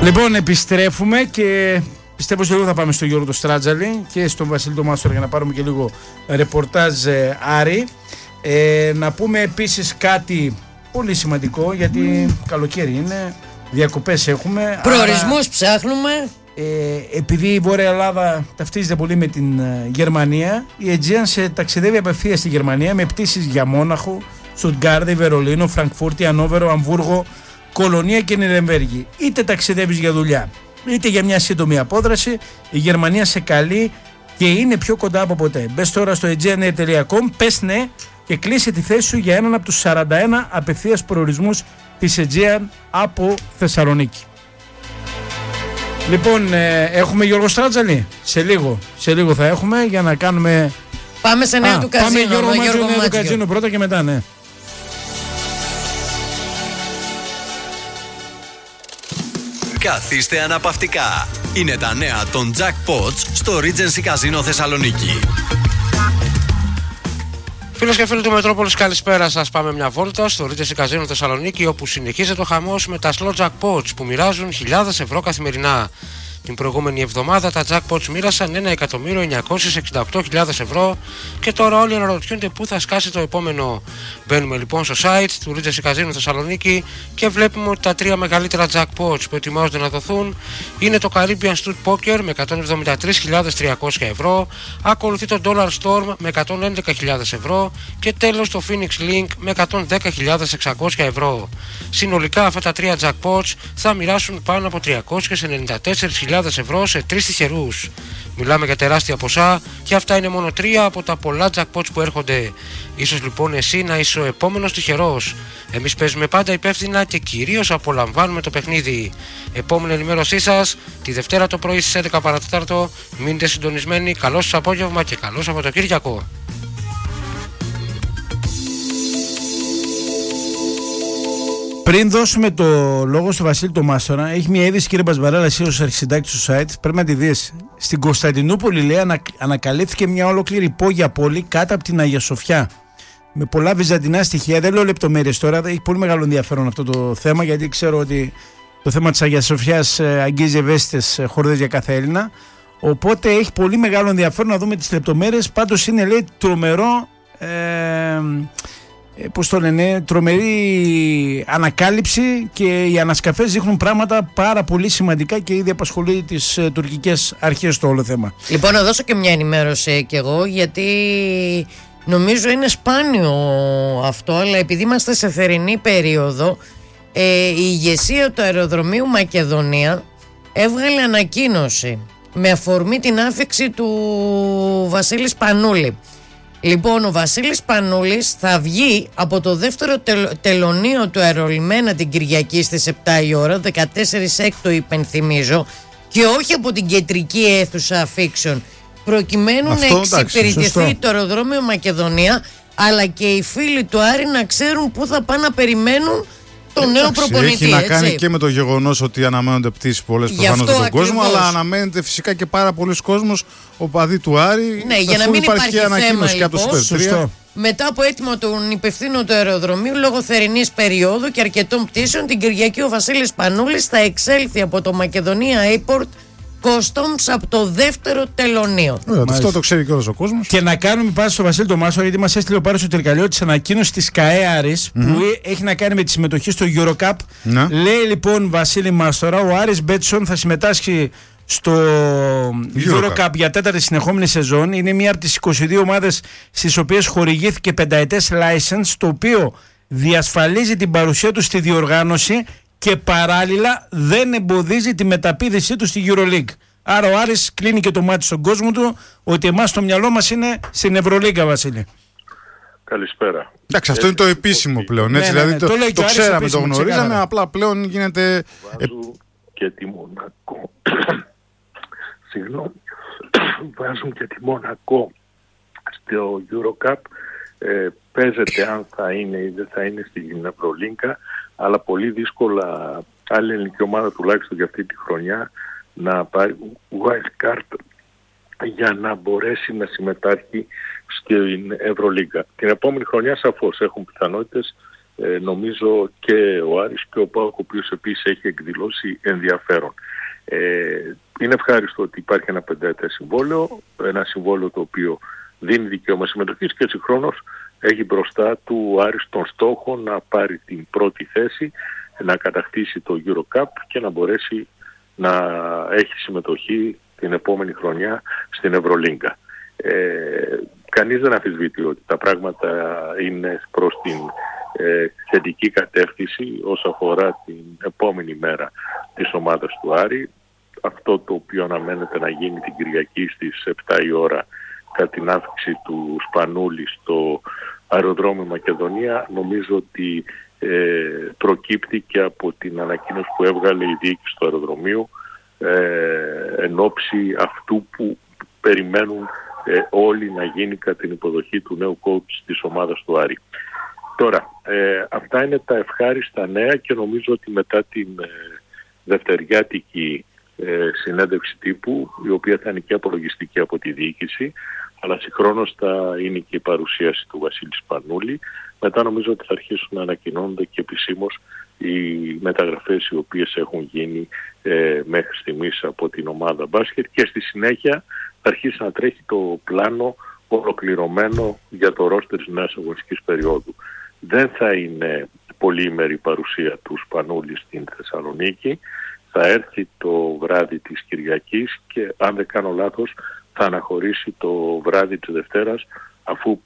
Λοιπόν, επιστρέφουμε και πιστεύω σε λίγο θα πάμε στο Γιώργο το Στράτζαλη και στον Βασίλη το Μάστορα για να πάρουμε και λίγο ρεπορτάζ Άρη. Να πούμε επίσης κάτι πολύ σημαντικό, γιατί καλοκαίρι είναι, διακοπές έχουμε. Προορισμούς ψάχνουμε. Επειδή η Βόρεια Ελλάδα ταυτίζεται πολύ με την Γερμανία, η Aegean ταξιδεύει απευθείας στη Γερμανία με πτήσεις για Μόναχο, Στουτγκάρδη, Βερολίνο, Φραγκφούρτη, Ανόβερο, Αμβούργο, Κολονία και Νιρεμβέργη. Είτε ταξιδεύεις για δουλειά, είτε για μια σύντομη απόδραση, η Γερμανία σε καλεί και είναι πιο κοντά από ποτέ. Μπες τώρα στο aegeanair.com, πες ναι και κλείσε τη θέση σου για έναν από τους 41 απευθείας προορισμούς της Aegean από Θεσσαλονίκη. Λοιπόν, έχουμε Γιώργο Στράτζαλη. Σε λίγο θα έχουμε για να κάνουμε. Πάμε σε νέο του καζίνο. Πάμε Γιώργο Μάτζιο, νέο του καζίνο πρώτα και μετά, ναι. Καθίστε αναπαυτικά. Είναι τα νέα των Jackpots στο Regency Casino Θεσσαλονίκη. Φίλες και φίλοι του Μετρόπολης, καλησπέρα σας. Πάμε μια βόλτα στο Regency Casino Θεσσαλονίκη, όπου συνεχίζεται ο χαμός με τα slot jackpots που μοιράζουν χιλιάδες ευρώ καθημερινά. Την προηγούμενη εβδομάδα τα jackpots μοίρασαν 1.968.000 ευρώ και τώρα όλοι αναρωτιούνται πού θα σκάσει το επόμενο. Μπαίνουμε λοιπόν στο site του Regency Casino Θεσσαλονίκη και βλέπουμε ότι τα τρία μεγαλύτερα jackpots που ετοιμάζονται να δοθούν είναι το Caribbean Stud Poker με 173.300 ευρώ, ακολουθεί το Dollar Storm με 111.000 ευρώ και τέλος το Phoenix Link με 110.600 ευρώ. Συνολικά αυτά τα τρία jackpots θα μοιράσουν πάνω από 394.000 ευρώ σε τρεις τυχερούς. Μιλάμε για τεράστια ποσά και αυτά είναι μόνο τρία από τα πολλά jackpots που έρχονται. Ίσως λοιπόν εσύ να είσαι ο επόμενος τυχερός. Εμείς παίζουμε πάντα υπεύθυνα και κυρίως απολαμβάνουμε το παιχνίδι. Επόμενη ενημέρωσή σας τη Δευτέρα το πρωί στις 11 παρατέταρτο. Μείνετε συντονισμένοι. Καλό σας απόγευμα και καλό Σαββατοκύριακο. Πριν δώσουμε το λόγο στο Βασίλη το Μάστορα, έχει μια είδηση, κύριε Μπασμπαρέλα, εσύ ως αρχισυντάκτης του site, πρέπει να τη δεις. Στην Κωνσταντινούπολη, λέει, ανακαλύφθηκε μια ολόκληρη υπόγεια πόλη κάτω από την Αγία Σοφιά. Με πολλά βυζαντινά στοιχεία, δεν λέω λεπτομέρειες τώρα, έχει πολύ μεγάλο ενδιαφέρον αυτό το θέμα, γιατί ξέρω ότι το θέμα της Αγίας Σοφιάς αγγίζει ευαίσθητες χορδές για κάθε Έλληνα. Οπότε έχει πολύ μεγάλο ενδιαφέρον να δούμε τις λεπτομέρειες. Πάντως είναι, λέει, τρομερό. Πώς το λένε, τρομερή ανακάλυψη και οι ανασκαφές δείχνουν πράγματα πάρα πολύ σημαντικά και ήδη απασχολεί τις τουρκικές αρχές το όλο θέμα. Λοιπόν, να δώσω και μια ενημέρωση κι εγώ, γιατί νομίζω είναι σπάνιο αυτό, αλλά επειδή είμαστε σε θερινή περίοδο, η ηγεσία του αεροδρομίου Μακεδονία έβγαλε ανακοίνωση με αφορμή την άφιξη του Βασίλη Σπανούλη. Λοιπόν, ο Βασίλης Πανούλης θα βγει από το δεύτερο τελωνείο του Αερολιμένα την Κυριακή στις 7 η ώρα, 14 έκτο υπενθυμίζω, και όχι από την κεντρική αίθουσα αφήξεων, προκειμένου να εξυπηρετηθεί το αεροδρόμιο Μακεδονία, αλλά και οι φίλοι του Άρη να ξέρουν πού θα πάνε να περιμένουν το νέο προπονητή. Έχει να κάνει και με το γεγονός ότι αναμένονται πτήσεις πολλές προφανώς για τον κόσμο, αλλά αναμένεται φυσικά και πάρα πολλοί κόσμος, οπαδοί του Άρη. Ναι, για να μην υπάρχει ανακοίνωση και από το Super 3. Μετά από αίτημα των υπευθύνων του αεροδρομίου, λόγω θερινής περίοδου και αρκετών πτήσεων, την Κυριακή ο Βασίλης Πανούλης θα εξέλθει από το Μακεδονία Airport Customs από το δεύτερο τελωνείο. Αυτό το ξέρει και όλος ο κόσμος. Και να κάνουμε πάση στο Βασίλη το Μάστορα, γιατί μας έστειλε ο Πάρης ο Τερκαλιώτης της ανακοίνωση της ΚΑΕ Άρης, που έχει να κάνει με τη συμμετοχή στο Eurocup. Λέει λοιπόν, Βασίλη Μάστορα, ο Άρης Μπέτσον θα συμμετάσχει στο Eurocup για τέταρτη συνεχόμενη σεζόν. Είναι μία από τις 22 ομάδες στις οποίες χορηγήθηκε πενταετές license, το οποίο διασφαλίζει την παρουσία του στη διοργάνωση και παράλληλα δεν εμποδίζει τη μεταπήδησή του στη EuroLeague. Άρα ο Άρης κλείνει και το μάτι στον κόσμο του ότι εμάς το μυαλό μας είναι στην Ευρωλίγκα, Βασίλη. Καλησπέρα. Εντάξει, αυτό είναι το επίσημο πλέον. Έτσι, δηλαδή το ξέραμε, το γνωρίζαμε, απλά πλέον γίνεται. Βάζουν και τη Μονακό. Συγγνώμη. Βάζουν και τη Μονακό στο Eurocup. Παίζεται αν θα είναι ή δεν θα είναι στην Ευρωλίγκα, αλλά πολύ δύσκολα άλλη ελληνική ομάδα, τουλάχιστον για αυτή τη χρονιά, να πάρει wild card για να μπορέσει να συμμετάσχει στην Ευρωλίγκα. Την επόμενη χρονιά σαφώς έχουν πιθανότητες νομίζω και ο Άρης και ο ΠΑΟΚ, ο οποίος επίσης έχει εκδηλώσει ενδιαφέρον. Είναι ευχάριστο ότι υπάρχει ένα 5ετές συμβόλαιο, ένα συμβόλαιο το οποίο δίνει δικαίωμα συμμετοχής και συγχρόνως έχει μπροστά του Άρης τον στόχο να πάρει την πρώτη θέση, να κατακτήσει το EuroCup και να μπορέσει να έχει συμμετοχή την επόμενη χρονιά στην Ευρωλίγκα. Κανείς δεν αμφισβητεί ότι τα πράγματα είναι προς την θετική κατεύθυνση όσον αφορά την επόμενη μέρα της ομάδας του Άρη. Αυτό το οποίο αναμένεται να γίνει την Κυριακή στις 7 η ώρα κατά την άφηξη του Σπανούλη στο αεροδρόμιο Μακεδονία, νομίζω ότι προκύπτει και από την ανακοίνωση που έβγαλε η διοίκηση του αεροδρομίου εν ώψη αυτού που περιμένουν όλοι να γίνει κατά την υποδοχή του νέου coach της ομάδας του Άρη. Τώρα, αυτά είναι τα ευχάριστα νέα και νομίζω ότι μετά την δευτεριάτικη συνέντευξη τύπου, η οποία θα είναι και απολογιστική από τη διοίκηση, αλλά συγχρόνως θα είναι και η παρουσίαση του Βασίλη Σπανούλη. Μετά νομίζω ότι θα αρχίσουν να ανακοινώνονται και επισήμως οι μεταγραφές οι οποίες έχουν γίνει μέχρι στιγμής από την ομάδα μπάσκετ και στη συνέχεια θα αρχίσει να τρέχει το πλάνο ολοκληρωμένο για το ρόστερ της νέας αγωνιστικής περίοδου. Δεν θα είναι πολύημερη παρουσία του Σπανούλη στην Θεσσαλονίκη. Θα έρθει το βράδυ της Κυριακής και αν δεν κάνω λάθος θα αναχωρήσει το βράδυ της Δευτέρας, αφού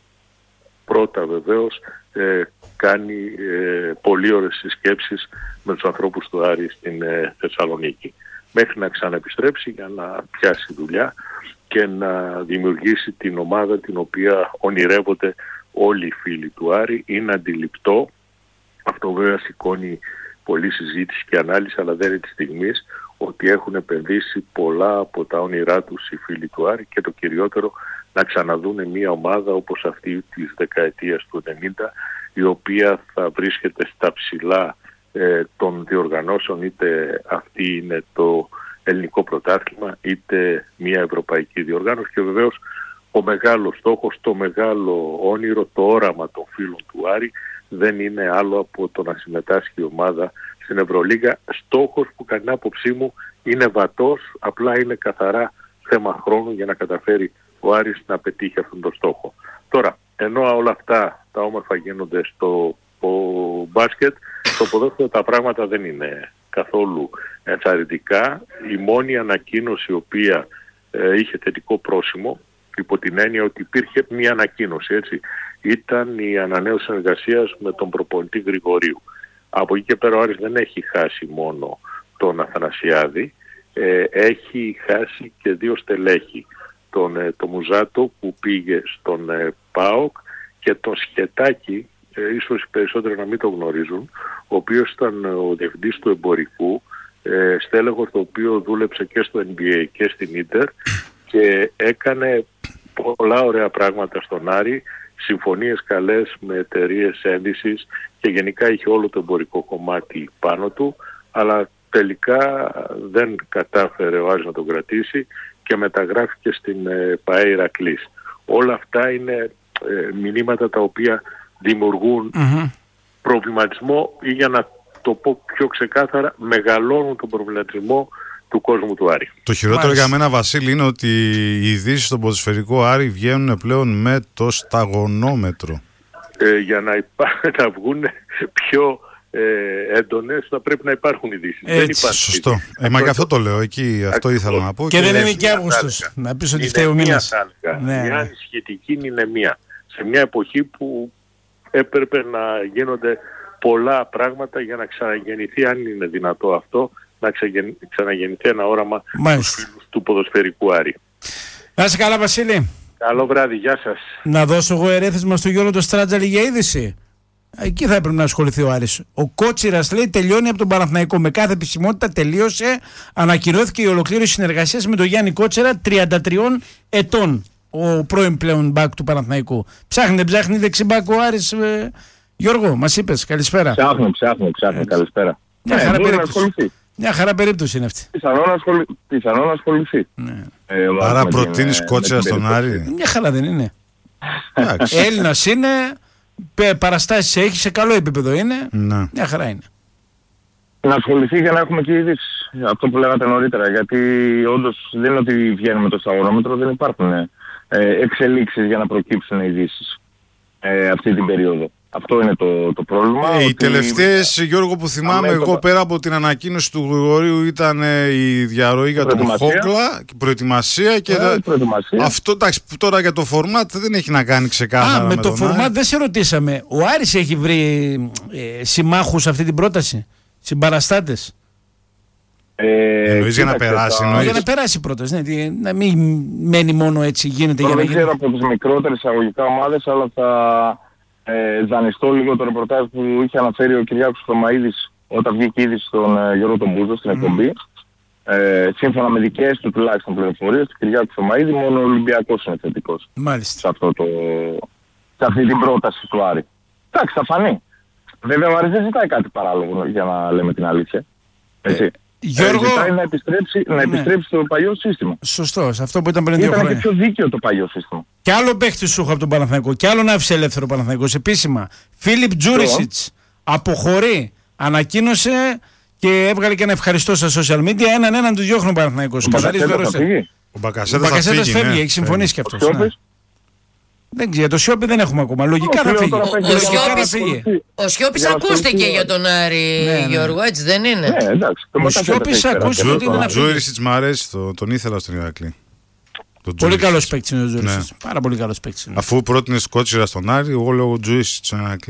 πρώτα βεβαίως κάνει πολύ ωραίες συσκέψεις με τους ανθρώπους του Άρη στην Θεσσαλονίκη, μέχρι να ξαναεπιστρέψει για να πιάσει δουλειά και να δημιουργήσει την ομάδα την οποία ονειρεύονται όλοι οι φίλοι του Άρη. Είναι αντιληπτό, αυτό βέβαια σηκώνει πολλή συζήτηση και ανάλυση, αλλά δεν είναι της στιγμής, ότι έχουν επενδύσει πολλά από τα όνειρά τους οι φίλοι του Άρη και το κυριότερο να ξαναδούνε μια ομάδα όπως αυτή της δεκαετίας του 90, η οποία θα βρίσκεται στα ψηλά των διοργανώσεων, είτε αυτή είναι το ελληνικό πρωτάθλημα είτε μια ευρωπαϊκή διοργάνωση. Και βεβαίως ο μεγάλος στόχος, το μεγάλο όνειρο, το όραμα των φίλων του Άρη δεν είναι άλλο από το να συμμετάσχει η ομάδα στην Ευρωλίγα. Στόχος που κατά την άποψή μου είναι βατός, απλά είναι καθαρά θέμα χρόνου για να καταφέρει ο Άρης να πετύχει αυτόν τον στόχο. Τώρα, ενώ όλα αυτά τα όμορφα γίνονται στο μπάσκετ, στο ποδόσφαιρο τα πράγματα δεν είναι καθόλου ενθαρρυντικά. Η μόνη ανακοίνωση η οποία είχε θετικό πρόσημο, υπό την έννοια ότι υπήρχε μια ανακοίνωση, έτσι, ήταν η ανανέωση συνεργασίας με τον προπονητή Γρηγορίου. Από εκεί και πέρα ο Άρης δεν έχει χάσει μόνο τον Αθανασιάδη, έχει χάσει και δύο στελέχη. Το Μουζάτο που πήγε στον ΠΑΟΚ και τον Σχετάκη, ίσως οι περισσότεροι να μην το γνωρίζουν, ο οποίος ήταν ο διευθυντής του εμπορικού, στέλεχος το οποίο δούλεψε και στο NBA και στην Ίντερ και έκανε πολλά ωραία πράγματα στον Άρη, συμφωνίες καλές με εταιρείες ένδυσης και γενικά είχε όλο το εμπορικό κομμάτι πάνω του, αλλά τελικά δεν κατάφερε ο Άρης να τον κρατήσει και μεταγράφηκε στην ΠΑΕ Ηρακλής. Όλα αυτά είναι μηνύματα τα οποία δημιουργούν προβληματισμό ή, για να το πω πιο ξεκάθαρα, μεγαλώνουν τον προβληματισμό του κόσμου του Άρη. Το χειρότερο για μένα, Βασίλη, είναι ότι οι ειδήσεις στον ποδοσφαιρικό Άρη βγαίνουν πλέον με το σταγονόμετρο. Για να βγουν πιο έντονες θα πρέπει να υπάρχουν ειδήσεις. Δεν υπάρχουν. Σωστό. Μα γι' αυτό το λέω. Αυτό ήθελα να πω. Και δεν είναι και Αύγουστος. Να πεις ότι φταίει ο μήνας. Μια ανησυχητική είναι μία. Σε μια εποχή που έπρεπε να γίνονται πολλά πράγματα για να ξαναγεννηθεί, αν είναι δυνατό αυτό, να ξαναγεννηθεί ένα όραμα του ποδοσφαιρικού Άρη. Να είσαι καλά, Βασίλη. Καλό βράδυ, γεια σας. Να δώσω εγώ ερέθισμα στο Γιώργο το Στράτζαλη για είδηση. Εκεί θα έπρεπε να ασχοληθεί ο Άρης. Ο Κότσιρας, λέει, τελειώνει από τον Παναθηναϊκό. Με κάθε επισημότητα τελείωσε. Ανακοινώθηκε η ολοκλήρωση συνεργασίας με τον Γιάννη Κότσιρα, 33 ετών. Ο πρώην πλέον μπακ του Παναθηναϊκού. Ψάχνει δεξιμπακ ο Άρης, Γιώργο, μας είπες. Καλησπέρα. Ψάχνω. Καλησπέρα. Μια χαρά περίπτωση είναι αυτή. Πιθανόν να ασχοληθεί. Άρα προτείνεις Κότσιρα στον Άρη. Μια χαρά δεν είναι. Έλληνας είναι, παραστάσεις έχει, σε καλό επίπεδο είναι. Ναι. Μια χαρά είναι. Να ασχοληθεί για να έχουμε και ειδήσεις. Αυτό που λέγατε νωρίτερα. Γιατί όντως δεν είναι ότι βγαίνουμε το σταγονόμετρο, δεν υπάρχουν εξελίξεις για να προκύψουν ειδήσεις αυτή την περίοδο. Αυτό είναι το πρόβλημα. Οι τελευταίες, Γιώργο, που θυμάμαι εγώ πέρα από την ανακοίνωση του Γρηγορίου ήταν η διαρροή για τον Χόκλα, η προετοιμασία και αυτό, εντάξει, που τώρα για το φορμάτ δεν έχει να κάνει ξεκάθαρα. Με το φορμάτ δεν σε ρωτήσαμε. Ο Άρης έχει βρει συμμάχους σε αυτή την πρόταση, συμπαραστάτες. Εννοείς για να περάσει. Για να περάσει η πρόταση, ναι, να μην μένει μόνο έτσι γίνεται. Τώρα δεν ξέρω από τις μικρότερες αγωγικά ομάδες, αλλά θα δανειστώ λίγο το ρεπορτάζ που είχε αναφέρει ο Κυριάκος Θωμαΐδης όταν βγήκε ήδη στον Γιώργο τον Μπούζο στην εκπομπή. Σύμφωνα με δικές του τουλάχιστον πληροφορίες του Κυριάκου Θωμαΐδη, μόνο ο Ολυμπιακός είναι θετικός σε αυτή την πρόταση του Άρη. Εντάξει, θα φανεί. Βέβαια ο Άρης δεν ζητάει κάτι παράλογο, για να λέμε την αλήθεια. Έτσι. Γιώργο, ζητάει να επιστρέψει στο παλιό σύστημα. Σωστός, αυτό που ήταν πριν 2 χρόνια. Ήταν και πιο δίκαιο το παλιό σύστημα. Και άλλο παίχτη σου έχω από τον Παναθηναϊκό, και άλλο να άφησε ελεύθερο ο Παναθηναϊκός επίσημα. Φίλιπ Τζούρισιτς αποχωρεί, ανακοίνωσε και έβγαλε και ένα ευχαριστώ στα social media. Έναν του διώχνει ο Παναθηναϊκός. Ο Μπακασέτας φεύγει, έχει συμφωνήσει και αυτός. Δεν ξέρω, το Σιώπη δεν έχουμε ακόμα. Λογικά θα φύγει. Ο Σιώπης ακούστηκε για τον Άρη, Γιώργο, έτσι δεν είναι? Ναι, εντάξει. Ο Σιώπης ακούστηκε ότι είναι ο Τζούρισιτς μ' αρέσει, τον ήθελα στον Ηρακλή. Πολύ καλός παίκτης είναι ο Τζούρισιτς. Πάρα πολύ καλός παίκτης. Αφού πρότεινε Κότσιρα στον Άρη, εγώ λέω ο Τζούρισιτς στον Ηρακλή.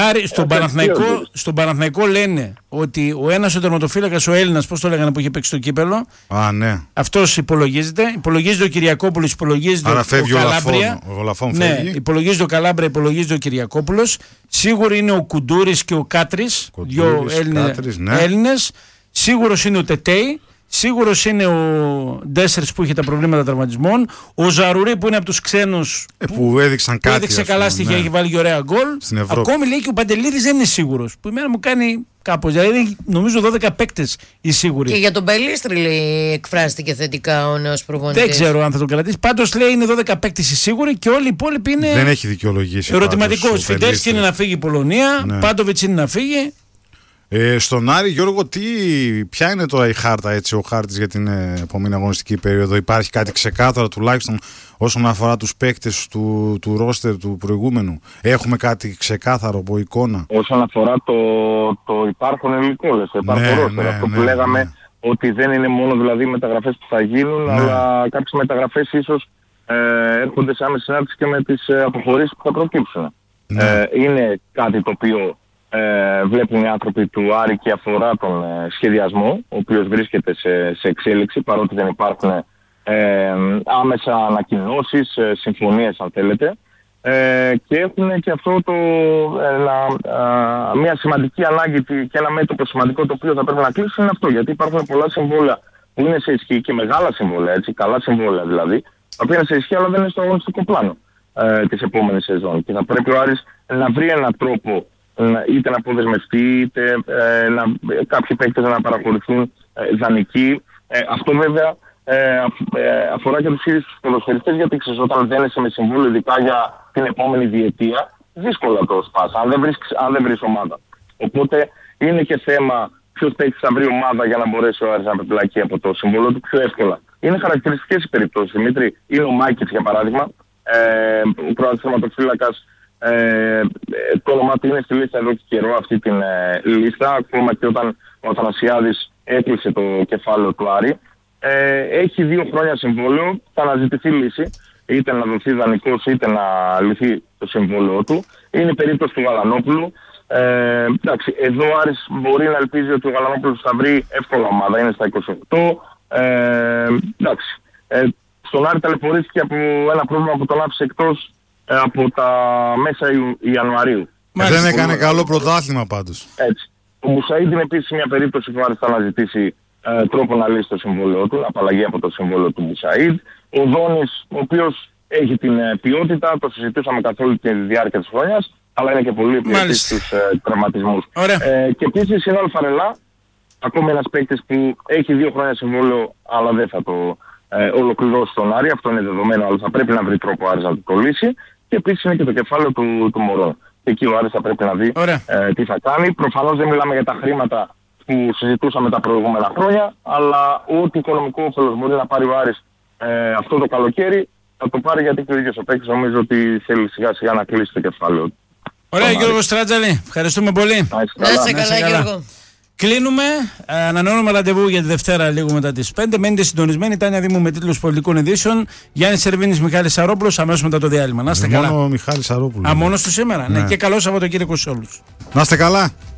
Στον Παναθηναϊκό λένε ότι ο ένας ο τερματοφύλακας, ο Έλληνας, πώς το λέγανε που είχε παίξει στο κύπελο. Ναι. Αυτός υπολογίζεται. Υπολογίζεται ο Κυριακόπουλος, υπολογίζεται ο Καλάμπρια. Ναι, υπολογίζεται ο Καλάμπρια, υπολογίζεται ο Κυριακόπουλος. Σίγουρο είναι ο Κουντούρης και ο Κάτρης, δύο Έλληνες. Σίγουρος είναι ο Τετέι. Σίγουρος είναι ο Ντέσσερς που είχε τα προβλήματα τραυματισμών. Ο Ζαρουρί που είναι από τους ξένους που έδειξαν κάτι. Έδειξε καλά στοιχεία, έχει βάλει και ωραία γκολ. Ακόμη λέει και ο Παντελίδης δεν είναι σίγουρος. Που εμένα μου κάνει κάπως. Δηλαδή νομίζω 12 παίκτες οι σίγουροι. Και για τον Πελίστρη εκφράστηκε θετικά ο νέος προπονητής. Δεν ξέρω αν θα τον κρατήσει. Πάντως λέει είναι 12 παίκτες οι σίγουροι και όλοι οι υπόλοιποι είναι. Δεν έχει δικαιολογήσει. Ερωτηματικός. Φιντέρσκι είναι να φύγει η Πολωνία. Ναι. Πάντοβιτς είναι να φύγει. Στον Άρη, Γιώργο, ποια είναι τώρα η χάρτα, έτσι, ο χάρτης για την επόμενη αγωνιστική περίοδο? Υπάρχει κάτι ξεκάθαρο τουλάχιστον όσον αφορά τους παίκτες του ρόστερ του προηγούμενου? Έχουμε κάτι ξεκάθαρο από εικόνα? Όσον αφορά το υπάρχον υλικό, το υπάρχον ρόστερ, αυτό που λέγαμε ότι δεν είναι μόνο δηλαδή μεταγραφές που θα γίνουν, αλλά κάποιες μεταγραφές ίσως έρχονται σε άμεση συνάρτηση και με τις αποχωρήσεις που θα προκύψουν. Είναι κάτι το οποίο βλέπουν οι άνθρωποι του Άρη και αφορά τον σχεδιασμό, ο οποίος βρίσκεται σε εξέλιξη, παρότι δεν υπάρχουν άμεσα ανακοινώσεις, συμφωνίες αν θέλετε, και έχουν και αυτό μια σημαντική ανάγκη και ένα μέτωπο σημαντικό το οποίο θα πρέπει να κλείσουν είναι αυτό, γιατί υπάρχουν πολλά συμβόλαια που είναι σε ισχύ και μεγάλα συμβόλαια, έτσι, καλά συμβόλαια δηλαδή, τα οποία είναι σε ισχύ αλλά δεν είναι στο αγωνιστικό πλάνο της επόμενης σεζόν, και θα πρέπει ο Άρης να βρει έναν τρόπο είτε να αποδεσμευτεί, είτε κάποιοι παίκτες να παραχωρηθούν δανεικοί. Αυτό βέβαια αφορά και τους ίδιους τους ποδοσφαιριστές, γιατί ξέρεις, όταν δένεσαι με συμβόλαιο ειδικά για την επόμενη διετία, δύσκολα το σπάς, αν δεν βρεις ομάδα. Οπότε είναι και θέμα ποιος παίκτης θα βρει ομάδα για να μπορέσει ο Άρης να πεπλακεί από το συμβόλαιο του πιο εύκολα. Είναι χαρακτηριστικές οι περιπτώσεις, Δημήτρη. Είναι ο Μάκητς για παράδειγμα, ο πρώτος θεματοφύλακας. Το όνομα του είναι στη λίστα εδώ και καιρό, αυτή την λίστα, ακόμα και όταν ο Αθανασιάδης έκλεισε το κεφάλαιο του Άρη. Έχει 2 χρόνια συμβόλαιο, θα αναζητηθεί λύση, είτε να δοθεί δανεικός είτε να λυθεί το συμβόλαιο του. Είναι η περίπτωση του Γαλανόπουλου. Εντάξει, εδώ ο Άρης μπορεί να ελπίζει ότι ο Γαλανόπουλος θα βρει εύκολα ομάδα, είναι στα 28. Εντάξει, στον Άρη ταλαιπωρήθηκε από ένα πρόβλημα που τον άφησε εκτός από τα μέσα Ιανουαρίου. Δεν έκανε καλό πρωτάθλημα πάντως. Έτσι. Ο Μπουσαΐντ είναι επίσης μια περίπτωση που ο Άρης θα αναζητήσει τρόπο να λύσει το συμβόλαιο του, απαλλαγή από το συμβόλαιο του Μπουσαΐντ. Ο Δόνης, ο οποίος έχει την ποιότητα, το συζητήσαμε καθ' όλη τη διάρκεια της χρονιάς, αλλά είναι και πολύ επιθετής στους τραυματισμούς. Και επίσης είναι ο Αλφαρελά, ακόμη ένας παίκτης που έχει 2 χρόνια συμβόλαιο, αλλά δεν θα το ολοκληρώσει τον Άρη, αυτό είναι δεδομένο, αλλά θα πρέπει να βρει τρόπο ο Άρης να το λύσει. Και επίσης είναι και το κεφάλαιο του Μωρό. Και εκεί ο Άρης θα πρέπει να δει τι θα κάνει. Προφανώς δεν μιλάμε για τα χρήματα που συζητούσαμε τα προηγούμενα χρόνια, αλλά ό,τι οικονομικό όφελος μπορεί να πάρει ο Άρης αυτό το καλοκαίρι θα το πάρει, γιατί και ο ίδιος ο παίκτης νομίζω ότι θέλει σιγά σιγά να κλείσει το κεφάλαιο. Ωραία, Γιώργο Στράτζαλη, ευχαριστούμε πολύ. Να είστε καλά, Γιώργο. Κλείνουμε. Ανανεώνουμε ραντεβού για τη Δευτέρα λίγο μετά τις 5. Μένετε συντονισμένοι. Τάνια Δήμου με τίτλους πολιτικών ειδήσεων. Γιάννης Σερβίνης, Μιχάλης Σαρόπουλος. Αμέσως μετά το διάλειμμα. Να είστε καλά. Μόνο ο Μιχάλης Σαρόπουλος. Μόνος του σήμερα. Ναι. Και καλό Σαββατοκύριακο σε όλους. Να είστε καλά.